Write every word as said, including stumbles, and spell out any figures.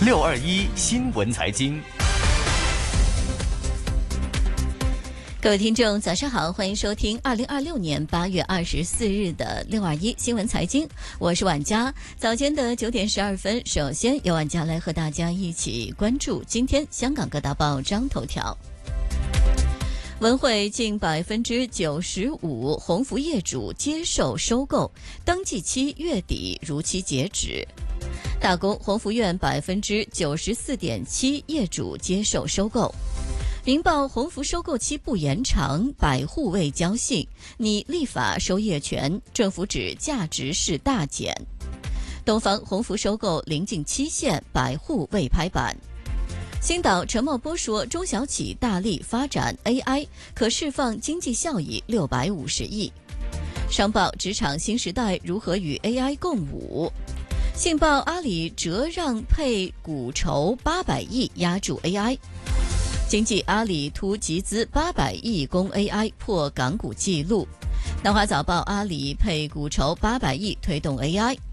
六二一新闻财经。 各位听众早上好，欢迎收听二零二六年八月二十四日的六二一新闻财经，我是婉佳。早间的九点十二分，首先由婉佳来和大家一起关注今天香港各大报章头条。文汇近百分之九十五鸿福业主接受收购，登记期月底如期截止。大公鸿福苑百分之九十四点七业主接受收购。明报鸿福收购期不延长，百户未交信，拟立法收业权，政府指价值是大减。东方鸿福收购临近期限，百户未拍板。星岛陈茂波说，中小企大力发展 A I， 可释放经济效益六百五十亿。商报职场新时代如何与 A I 共舞。信报阿里折让配股筹八百亿压住 A I。经济阿里突集资八百亿攻 A I 破港股纪录。南华早报阿里配股筹八百亿推动 A I。